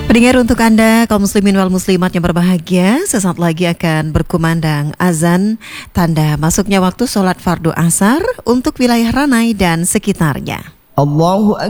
Pendengar, untuk Anda kaum muslimin wal muslimat yang berbahagia, sesaat lagi akan berkumandang azan tanda masuknya waktu sholat fardu asar untuk wilayah Ranai dan sekitarnya. Allahu